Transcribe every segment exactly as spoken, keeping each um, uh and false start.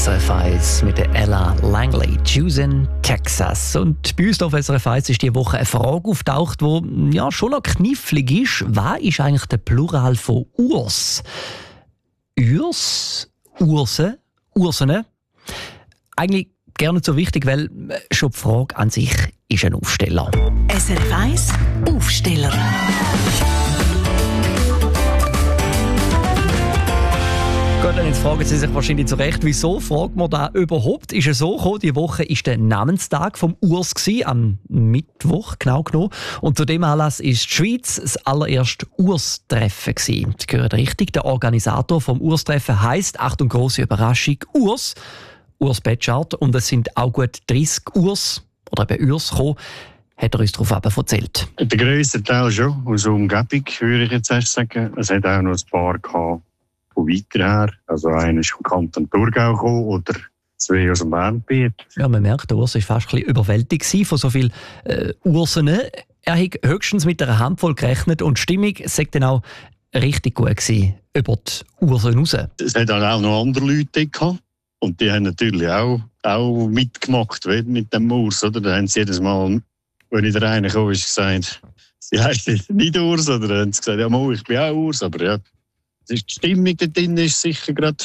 S R F eins mit der Ella Langley, Houston, Texas. Und bei uns auf S R F eins ist diese Woche eine Frage auftaucht, die ja, schon noch knifflig ist. Was ist eigentlich der Plural von Urs? Urs? Urse? Ursene? Eigentlich gar nicht so wichtig, weil schon die Frage an sich ist ein Aufsteller. S R F eins Aufsteller. Gut, dann jetzt fragen Sie sich wahrscheinlich zu Recht, wieso fragt man da überhaupt? Ist es so gekommen, die Woche war der Namenstag vom Urs gewesen, am Mittwoch genau genommen. Und zu dem Anlass ist die Schweiz das allererste Urs-Treffen gewesen. Sie hören richtig, der Organisator vom Urs-Treffen heisst, Achtung, grosse Überraschung, Urs, Urs Betschart. Und es sind auch gut dreissig Urs oder eben Urs gekommen, hat er uns darauf erzählt. Der grösste Teil schon, aus der Umgebung, würde ich jetzt erst sagen. Es hat auch noch ein paar gehabt von weiter her. Also einer ist vom Kanton Thurgau gekommen oder zwei aus dem Bernbiet. Ja, man merkt, der Urs war fast ein bisschen überwältigt von so vielen äh, Ursen. Er hat höchstens mit einer Handvoll gerechnet und die Stimmung sei dann auch richtig gut gewesen über die Ursen raus. Es hat auch noch andere Leute gehabt. Und die haben natürlich auch, auch mitgemacht mit dem Urs. Oder? Da haben sie jedes Mal, wenn ich da reinkomme, ist gesagt, sie heißen nicht Urs. Oder dann haben sie gesagt, ja, Mo, ich bin auch Urs. Aber ja, die Stimmung da drin ist sicher gerade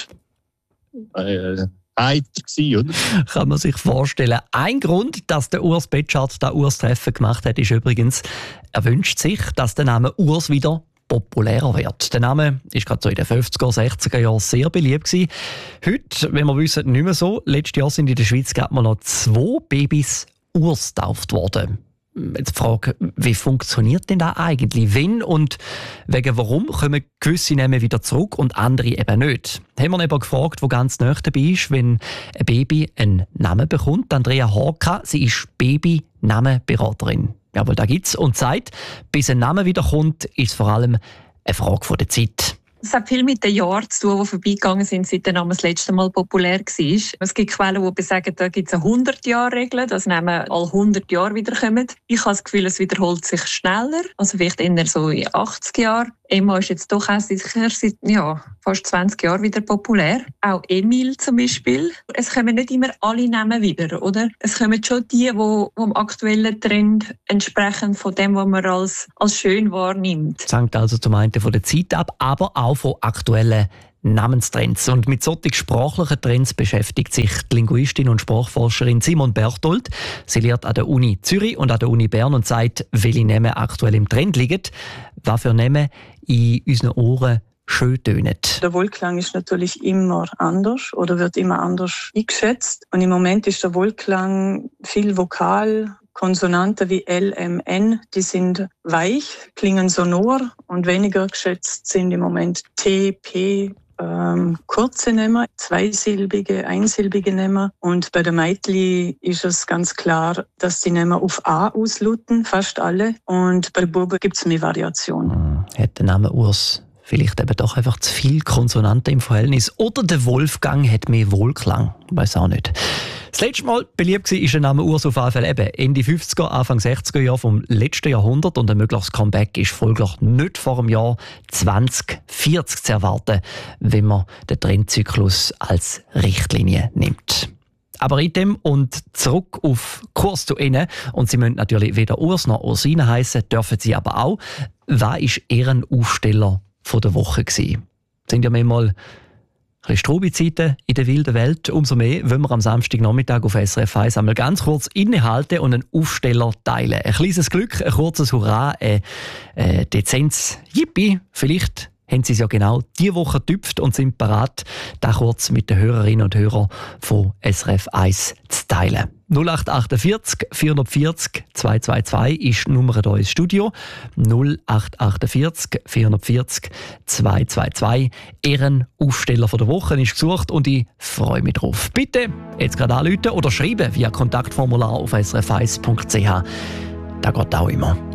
äh, heiter gewesen, oder? Kann man sich vorstellen. Ein Grund, dass der Urs Betschart das Urs-Treffen gemacht hat, ist übrigens, er wünscht sich, dass der Name Urs wieder populärer wird. Der Name ist gerade so in den fünfziger, sechziger Jahren sehr beliebt gewesen. Heute, wenn wir wissen, nicht mehr so. Letztes Jahr sind in der Schweiz gerade mal noch zwei Babys Urs getauft worden. Jetzt die Frage, wie funktioniert denn das eigentlich? Wenn und wegen warum kommen gewisse Namen wieder zurück und andere eben nicht? Haben wir eben gefragt, wo ganz nahe dabei ist, wenn ein Baby einen Namen bekommt. Andrea Horka, sie ist Baby-Namenberaterin. Jawohl, da gibt's. Und sagt, bis ein Name wiederkommt, ist vor allem eine Frage von der Zeit. Es hat viel mit den Jahren zu tun, die vorbeigegangen sind, seit der Name das letzte Mal populär war. Es gibt Quellen, die sagen, da gibt es eine hundert-Jahr-Regel, dass Namen alle hundert Jahre wiederkommen. Ich habe das Gefühl, es wiederholt sich schneller, also vielleicht eher so in achtzig Jahren. Emma ist jetzt doch auch sicher seit ja, fast zwanzig Jahren wieder populär. Auch Emil zum Beispiel. Es kommen nicht immer alle Namen wieder, oder? Es kommen schon die, die dem aktuellen Trend entsprechen, von dem, was man als, als schön wahrnimmt. Das hängt also zum einen von der Zeit ab, aber auch von aktuellen Namenstrends. Und mit solchen sprachlichen Trends beschäftigt sich die Linguistin und Sprachforscherin Simone Berthold. Sie lehrt an der Uni Zürich und an der Uni Bern und sagt, welche Namen aktuell im Trend liegen, was für Namen in unseren Ohren schön tönen. Der Wohlklang ist natürlich immer anders oder wird immer anders eingeschätzt. Und im Moment ist der Wohlklang viel vokal. Konsonanten wie L, M, N, die sind weich, klingen sonor und weniger geschätzt sind im Moment T, P, ähm, kurze Namen, zweisilbige, einsilbige Namen. Und bei der Meitli ist es ganz klar, dass die Namen auf A ausluten, fast alle. Und bei den Buben gibt es mehr Variationen. Hm, hat der Name Urs vielleicht eben doch einfach zu viel Konsonanten im Verhältnis. Oder der Wolfgang hat mehr Wohlklang. Weiß auch nicht. Das letzte Mal beliebt war der Name Urs auf alle Fälle eben Ende fünfziger, Anfang sechziger Jahre vom letzten Jahrhundert und ein mögliches Comeback ist folglich nicht vor dem Jahr zwanzig vierzig zu erwarten, wenn man den Trendzyklus als Richtlinie nimmt. Aber in dem und zurück auf Kurs zu Ihnen. Und Sie müssen natürlich weder Urs noch Ursine heissen, dürfen Sie aber auch. Was war Ihren Aufsteller von der Woche gewesen? Sind ja manchmal ein bisschen Strubi-Zeiten in der wilden Welt. Umso mehr wollen wir am Samstagnachmittag auf S R F eins einmal ganz kurz innehalten und einen Aufsteller teilen. Ein kleines Glück, ein kurzes Hurra, ein, ein dezentes Yippie. Vielleicht haben Sie es ja genau diese Woche getüpft und sind bereit, das kurz mit den Hörerinnen und Hörern von S R F eins zu teilen. null acht achtundvierzig vierhundertvierzig zweihundertzweiundzwanzig ist die Nummer hier ins Studio. null acht achtundvierzig vierhundertvierzig zweihundertzweiundzwanzig. Ihren Aufsteller von der Woche ist gesucht und ich freue mich drauf. Bitte jetzt gerade anrufen oder schreiben via Kontaktformular auf s r f eins punkt c h. Das geht auch immer.